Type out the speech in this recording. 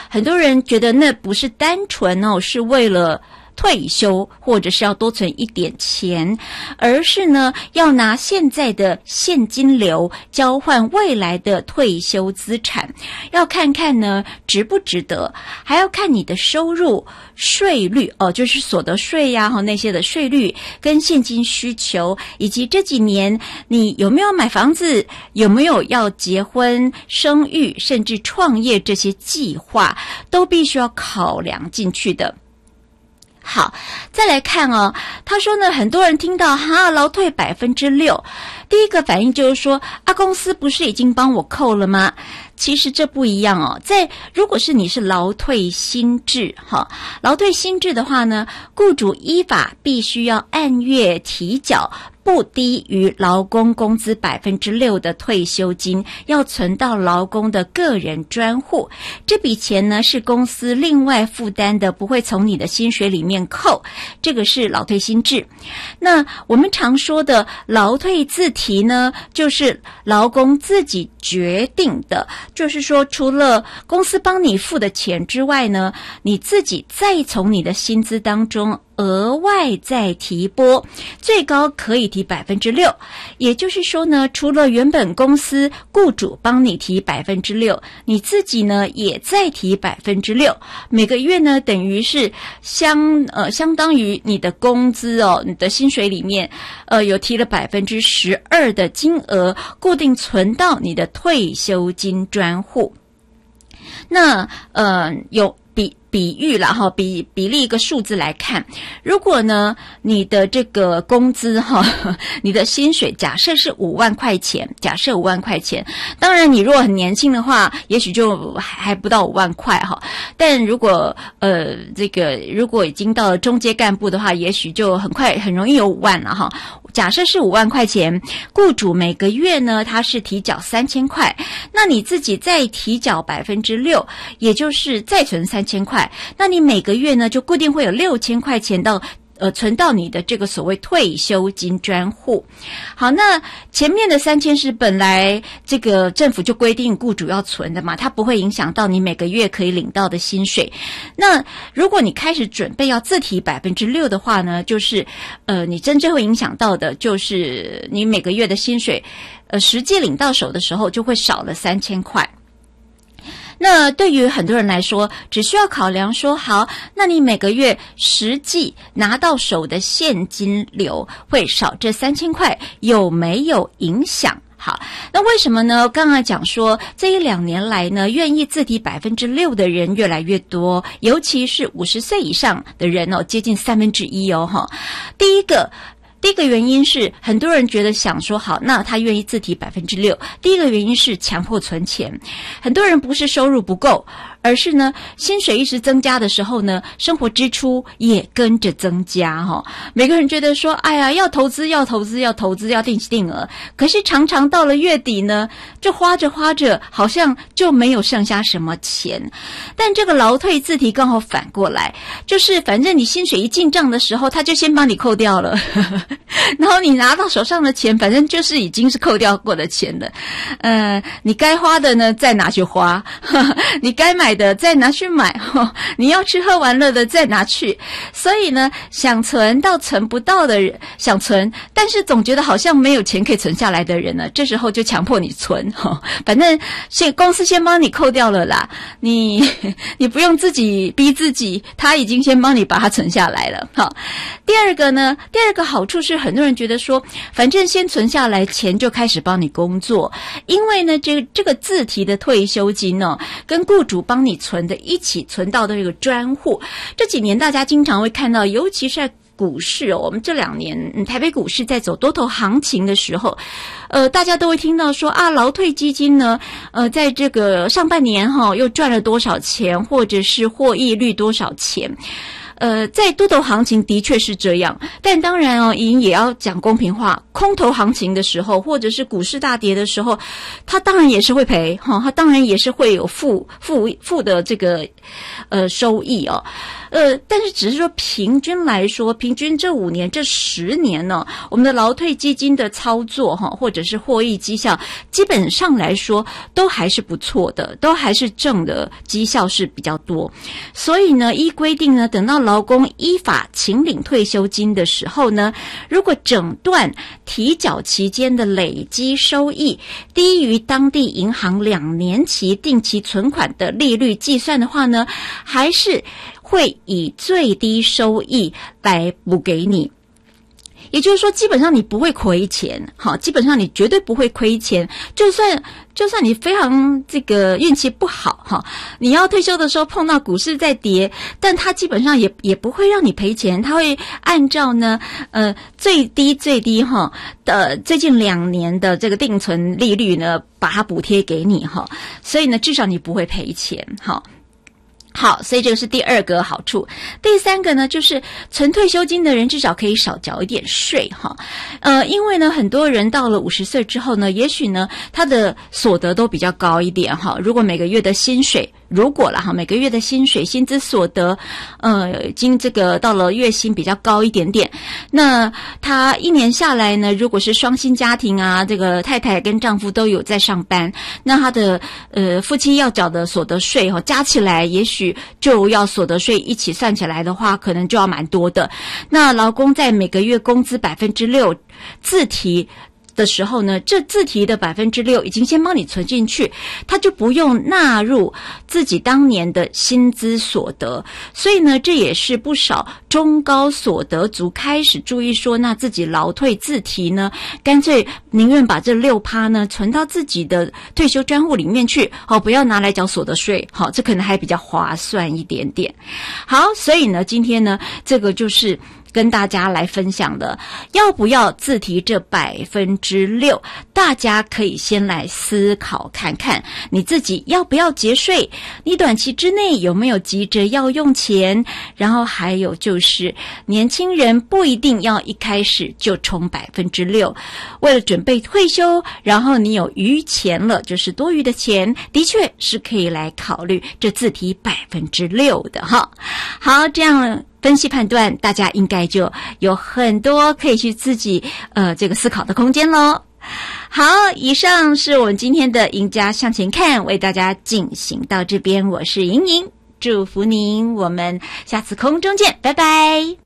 很多人觉得那不是单纯是为了退休或者是要多存一点钱，而是呢要拿现在的现金流交换未来的退休资产，要看看呢值不值得，还要看你的收入税率就是所得税呀那些的税率跟现金需求，以及这几年你有没有买房子，有没有要结婚生育甚至创业，这些计划都必须要考量进去的。好，再来看他说呢，很多人听到劳退6%，第一个反应就是说公司不是已经帮我扣了吗？其实这不一样如果是你是劳退新制劳退新制的话呢，雇主依法必须要按月提缴不低于劳工工资6%的退休金，要存到劳工的个人专户。这笔钱呢是公司另外负担的，不会从你的薪水里面扣。这个是劳退新制。那我们常说的劳退自提呢，就是劳工自己决定的，就是说除了公司帮你付的钱之外呢，你自己再从你的薪资当中额外再提拨，最高可以提6%。也就是说呢，除了原本公司雇主帮你提6%，你自己呢也再提6%，每个月呢等于是相当于你的工资你的薪水里面有提了12%的金额，固定存到你的退休金专户。那有比喻啦比例一个数字来看，如果呢你的这个工资你的薪水假设是5万块钱，当然你如果很年轻的话，也许就还不到5万块但如果如果已经到了中阶干部的话，也许就很容易有5万了假设是5万块钱，雇主每个月呢他是提缴3000块，那你自己再提缴6%，也就是再存3000块，那你每个月呢就固定会有6000块钱存到你的这个所谓退休金专户。好，那前面的3000是本来这个政府就规定雇主要存的嘛，它不会影响到你每个月可以领到的薪水。那如果你开始准备要自提6%的话呢，就是你真正会影响到的就是你每个月的薪水实际领到手的时候就会少了3000块。那对于很多人来说，只需要考量说，好，那你每个月实际拿到手的现金流会少这3000块，有没有影响？好，那为什么呢？刚才讲说这1-2年来呢，愿意自提6%的人越来越多，尤其是50岁以上的人接近1/3第一个原因是很多人觉得想说好，那他愿意自提6%。第一个原因是强迫存钱，很多人不是收入不够，而是呢薪水一直增加的时候呢，生活支出也跟着增加每个人觉得说，哎呀，要投资要定期定额，可是常常到了月底呢，就花着好像就没有剩下什么钱。但这个劳退自提刚好反过来，就是反正你薪水一进账的时候，他就先帮你扣掉了然后你拿到手上的钱，反正就是已经是扣掉过的钱了。你该花的呢再拿去花你该买的再拿去买你要吃喝玩乐的再拿去。所以呢，想存到存不到的人，想存但是总觉得好像没有钱可以存下来的人呢，这时候就强迫你存反正公司先帮你扣掉了啦，你不用自己逼自己，他已经先帮你把它存下来了。好，第二个好处是很多人觉得说，反正先存下来，钱就开始帮你工作。因为呢这个自提的退休金跟雇主帮你存的一起存到的这个专户。这几年大家经常会看到，尤其是在股市我们这2年台北股市在走多头行情的时候，大家都会听到说劳退基金呢在这个上半年又赚了多少钱，或者是获益率多少钱。 在多头行情的确是这样，但当然哦，莹也要讲公平话，空头行情的时候，或者是股市大跌的时候，它当然也是会赔哈，它当然也是会有负的这个收益哦。但是只是说平均来说，平均这5年、这10年呢，我们的劳退基金的操作哈，或者是获益绩效，基本上来说都还是不错的，都还是正的绩效是比较多。所以呢，依规定呢，等到劳工依法请领退休金的时候呢，如果整段提缴期间的累积收益低于当地银行2年期定期存款的利率计算的话呢，还是会以最低收益来补给你。也就是说，基本上你不会亏钱，好，基本上你绝对不会亏钱。就算你非常这个运气不好哈，你要退休的时候碰到股市在跌，但它基本上也不会让你赔钱，它会按照呢最低哈的最近2年的这个定存利率呢，把它补贴给你哈，所以呢，至少你不会赔钱哈。好，所以这个是第2个好处。第3个呢，就是存退休金的人至少可以少缴一点税哈。因为呢，很多人到了50岁之后呢，也许呢，他的所得都比较高一点哈。如果每个月的薪水，每个月的薪资所得，已经这个到了月薪比较高一点点，那他1年下来呢，如果是双薪家庭啊，这个太太跟丈夫都有在上班，那他的夫妻要缴的所得税加起来，也许就要所得税一起算起来的话，可能就要蛮多的。那劳工在每个月工资6%自提的时候呢，这自提的6%已经先帮你存进去，他就不用纳入自己当年的薪资所得。所以呢，这也是不少中高所得族开始注意说，那自己劳退自提呢，干脆宁愿把这6%呢存到自己的退休专户里面去，不要拿来缴所得税，这可能还比较划算一点点。好，所以呢，今天呢，这个就是跟大家来分享的，要不要自提这6%？大家可以先来思考看看，你自己要不要节税？你短期之内有没有急着要用钱？然后还有就是，年轻人不一定要一开始就冲6%，为了准备退休，然后你有余钱了，就是多余的钱，的确是可以来考虑这自提6%的哈。好，这样分析判断，大家应该就有很多可以去自己这个思考的空间咯。好，以上是我们今天的赢家向前看，为大家进行到这边，我是莹莹，祝福您，我们下次空中见，拜拜。